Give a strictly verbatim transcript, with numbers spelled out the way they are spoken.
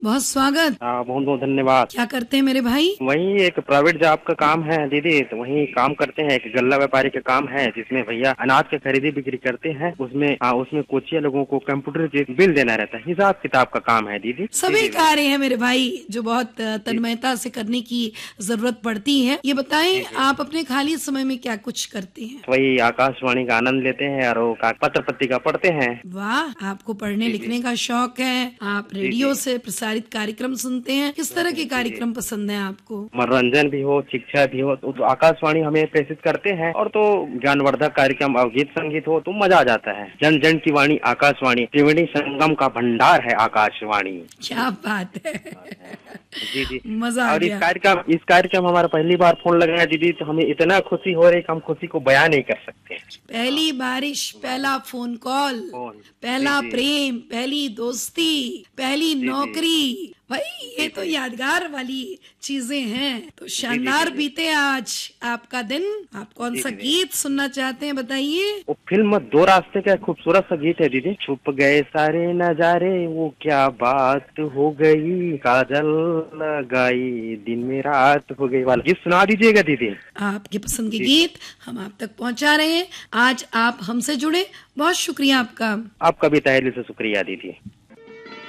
बहुत स्वागत। हाँ, बहुत बहुत धन्यवाद। क्या करते हैं मेरे भाई? वही एक प्राइवेट जॉब का काम है दीदी, तो वही काम करते हैं। एक गल्ला व्यापारी का काम है जिसमें भैया अनाज के खरीदी बिक्री करते हैं। उसमें हाँ, उसमें कोचिया लोगों को कंप्यूटर से बिल देना रहता है। हिसाब किताब का काम है दीदी। सभी कार्य है मेरे भाई जो बहुत तन्मयता से करने की जरूरत पड़ती है। ये बताएं आप अपने खाली समय में क्या कुछ करते हैं? वही आकाशवाणी का आनंद लेते हैं और वो पत्र पत्रिका पढ़ते हैं। वाह, आपको पढ़ने लिखने का शौक है। आप रेडियो से प्रसारित कार्यक्रम सुनते हैं। किस तरह के कार्यक्रम पसंद है आपको? मनोरंजन भी हो, शिक्षा भी हो, तो, तो आकाशवाणी हमें प्रेषित करते हैं। और तो ज्ञानवर्धक कार्यक्रम और गीत संगीत हो तो मजा आ जाता है। जन जन की वाणी आकाशवाणी, त्रिवेणी संगम का भंडार है आकाशवाणी। क्या बात है। जी जी, मजा आ और गया। इस कार्यक्रम इस कार्यक्रम हमारा पहली बार फोन लगाया दीदी, तो हमें इतना खुशी हो रही कि हम खुशी को बयां नहीं कर सकते। पहली बारिश, पहला फोन कॉल, पहला प्रेम, पहली दोस्ती, पहली नौकरी, भाई ये तो यादगार वाली चीजें हैं। तो शानदार बीते आज आपका दिन। आप कौन सा गीत सुनना चाहते हैं बताइए? वो फिल्म दो रास्ते का खूबसूरत सा गीत है दीदी। छुप गए सारे नजारे, वो क्या बात हो गई, काजल लगाई दिन में रात हो गई वाला गीत सुना दीजिएगा दीदी। आपके पसंद के गीत हम आप तक पहुंचा रहे हैं। आज आप हमसे जुड़े, बहुत शुक्रिया आपका। आपका भी तहे दिल से शुक्रिया दीदी।